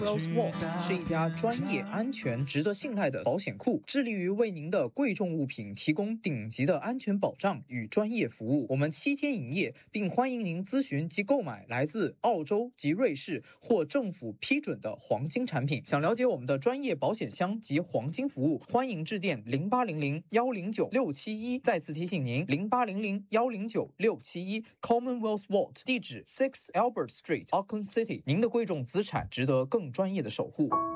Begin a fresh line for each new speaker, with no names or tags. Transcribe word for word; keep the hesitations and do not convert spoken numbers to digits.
Wells Vault 是一家专业、安全、值得信赖的保险库，致力于为您的贵重物品提供顶级的安全保障与专业服务。我们七天营业，并欢迎您咨询及购买来自澳洲及瑞士或政府批准的黄金产品。想了解我们的专业保险箱及黄金服务，欢迎致电零八零零幺零九六七一。再次提醒您，零八零零幺零九六七一 Commonwealth Vault， 地址 Six Albert Street， Auckland City。您的贵重资产值得更专业的守护。